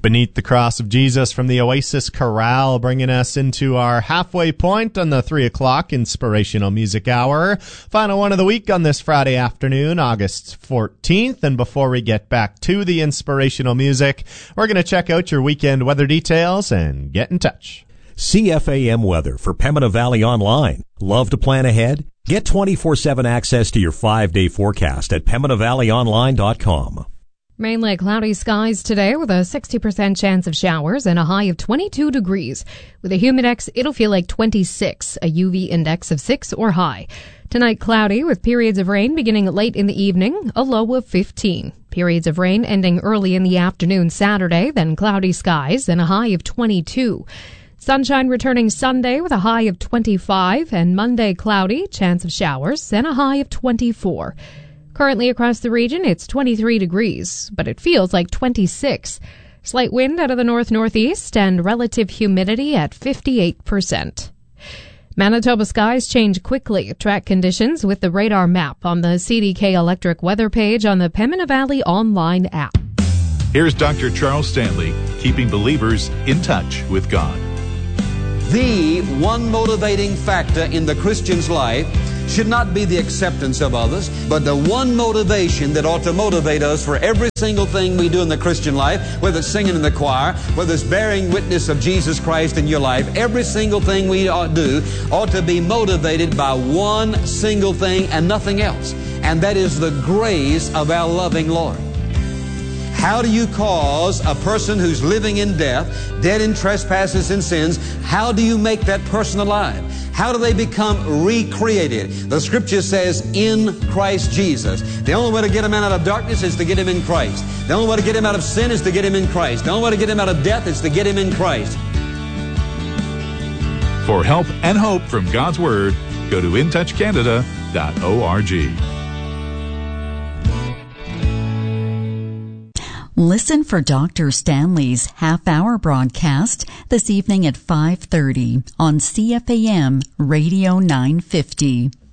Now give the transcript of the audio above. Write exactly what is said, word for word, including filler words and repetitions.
Beneath the Cross of Jesus from the Oasis Chorale, bringing us into our halfway point on the three o'clock Inspirational Music Hour. Final one of the week on this Friday afternoon, August fourteenth. And before we get back to the inspirational music, we're going to check out your weekend weather details and get in touch. C F A M weather for Pembina Valley Online. Love to plan ahead? Get twenty-four seven access to your five-day forecast at pembina valley online dot com. Mainly cloudy skies today with a sixty percent chance of showers and a high of twenty-two degrees. With a humidex, it'll feel like twenty-six, a U V index of six or high. Tonight, cloudy with periods of rain beginning late in the evening, a low of fifteen. Periods of rain ending early in the afternoon Saturday, then cloudy skies and a high of twenty-two. Sunshine returning Sunday with a high of twenty-five, and Monday cloudy, chance of showers, and a high of twenty-four. Currently across the region, it's twenty-three degrees, but it feels like twenty-six. Slight wind out of the north-northeast and relative humidity at fifty-eight percent. Manitoba skies change quickly. Track conditions with the radar map on the C D K Electric weather page on the Pembina Valley Online app. Here's Doctor Charles Stanley, keeping believers in touch with God. The one motivating factor in the Christian's life should not be the acceptance of others, but the one motivation that ought to motivate us for every single thing we do in the Christian life, whether it's singing in the choir, whether it's bearing witness of Jesus Christ in your life, every single thing we ought to do ought to be motivated by one single thing and nothing else, and that is the grace of our loving Lord. How do you cause a person who's living in death, dead in trespasses and sins, how do you make that person alive? How do they become recreated? The Scripture says, in Christ Jesus. The only way to get a man out of darkness is to get him in Christ. The only way to get him out of sin is to get him in Christ. The only way to get him out of death is to get him in Christ. For help and hope from God's Word, go to in touch canada dot org. Listen for Doctor Stanley's half-hour broadcast this evening at five thirty on C F A M Radio nine fifty.